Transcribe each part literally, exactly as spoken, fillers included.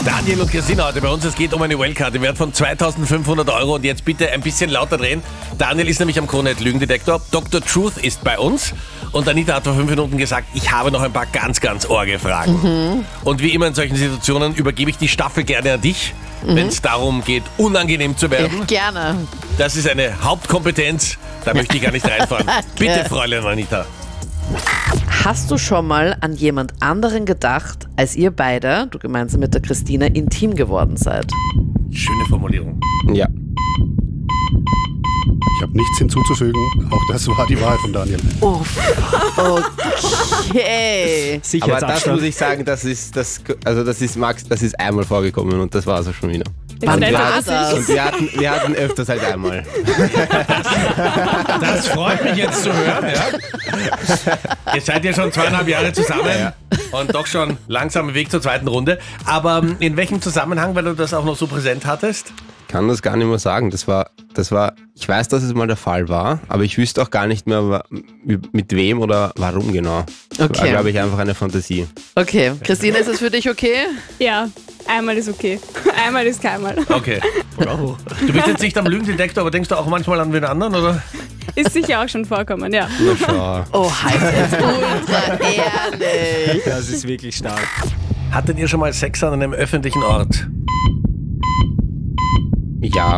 Daniel und Christina heute bei uns. Es geht um eine Wildcard im Wert von zweitausendfünfhundert Euro. Und jetzt bitte ein bisschen lauter drehen. Daniel ist nämlich am Krone Lügendetektor. Doktor Truth ist bei uns. Und Anita hat vor fünf Minuten gesagt, ich habe noch ein paar ganz, ganz orge Fragen. Mhm. Und wie immer in solchen Situationen übergebe ich die Staffel gerne an dich, mhm. wenn es darum geht, unangenehm zu werden. Ja, gerne. Das ist eine Hauptkompetenz. Da möchte ich gar nicht reinfahren. Bitte, Fräulein Anita. Hast du schon mal an jemand anderen gedacht, als ihr beide, du gemeinsam mit der Christina, intim geworden seid? Schöne Formulierung. Ja. Ich habe nichts hinzuzufügen. Auch das war die Wahrheit von Daniel. Uff. Okay. Aber das muss ich sagen, das ist, das, also das ist Max, das ist einmal vorgekommen und das war es auch schon wieder. Wann Und wir, war hatten, das? und wir, hatten, wir hatten öfters halt einmal. Das freut mich jetzt zu hören. Ja. Ihr seid ja schon zweieinhalb Jahre zusammen Ja. und doch schon langsam im Weg zur zweiten Runde. Aber in welchem Zusammenhang, weil du das auch noch so präsent hattest? Ich kann das gar nicht mehr sagen. Das war, das war, ich weiß, dass es mal der Fall war, aber ich wüsste auch gar nicht mehr, mit wem oder warum genau. Das Okay. war, glaube ich, einfach eine Fantasie. Okay. Christina, ist es für dich okay? Ja, einmal ist okay. Einmal ist keinmal. Okay. Du bist jetzt nicht am Lügendetektor, aber denkst du auch manchmal an wen anderen, oder? Ist sicher auch schon vorkommen, ja. Na schau. Oh, heißt jetzt ultra ehrlich. Das ist wirklich stark. Hattet ihr schon mal Sex an einem öffentlichen Ort? Ja.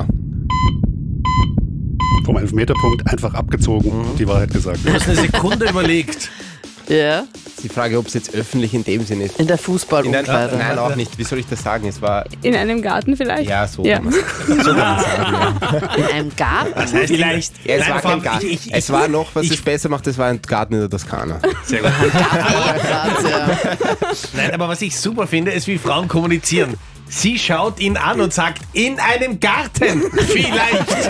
Vom Elfmeterpunkt einfach abgezogen und die Wahrheit gesagt. Du hast eine Sekunde überlegt. Ja? Die Frage, ob es jetzt öffentlich in dem Sinne ist. In der In der, Fußballumkleide. nein, auch nicht. Wie soll ich das sagen? Es war, In einem Garten vielleicht? ja, so. Ja. kann man- so kann man sagen, ja. In einem Garten? Das heißt, Vielleicht. Ja, es Nein, war vor kein allem, Garten. ich- ich- Es war noch, was es besser macht, es war ein Garten in der Toskana. Sehr gut. Garten, ja. Nein, aber was ich super finde, ist, wie Frauen kommunizieren. Sie schaut ihn an und sagt, in einem Garten, vielleicht.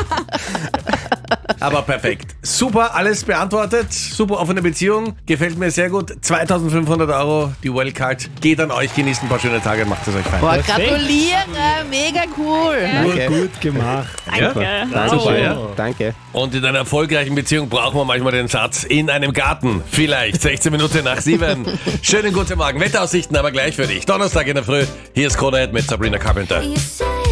Aber perfekt. Super, alles beantwortet. Super offene Beziehung. Gefällt mir sehr gut. zweitausendfünfhundert Euro, die Wildcard geht an euch. Genießt ein paar schöne Tage, macht es euch fein. Boah, gratuliere, mega cool. Nur gut gemacht. Ja? Danke. Super, ja? Danke. Und in einer erfolgreichen Beziehung braucht man manchmal den Satz, in einem Garten, vielleicht, sechzehn Minuten nach sieben. Schönen guten Morgen, Wetteraussichten aber gleich für dich. Donnerstag in der Früh, hier ist Krone mit Sabrina Carpenter. You say